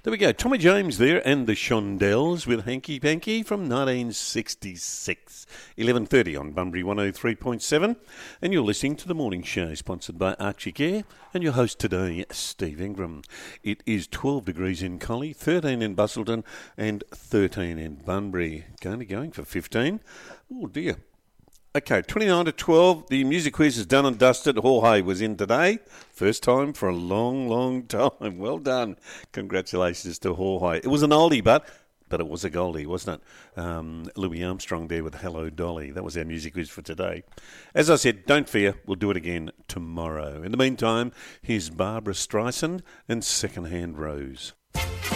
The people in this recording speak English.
There we go. Tommy James there and the Shondells with Hanky Panky from 1966. 11:30 on Bunbury 103.7. And you're listening to The Morning Show, sponsored by Archie Care. And your host today, Steve Ingram. It is 12 degrees in Collie, 13 in Bustleton and 13 in Bunbury. Going for 15. Oh, dear. Okay, 29 to 12, the music quiz is done and dusted. Jorge was in today. First time for a long, long time. Well done. Congratulations to Jorge. It was an oldie, but it was a goldie, wasn't it? Louis Armstrong there with Hello Dolly. That was our music quiz for today. As I said, don't fear, we'll do it again tomorrow. In the meantime, here's Barbara Streisand and Secondhand Rose.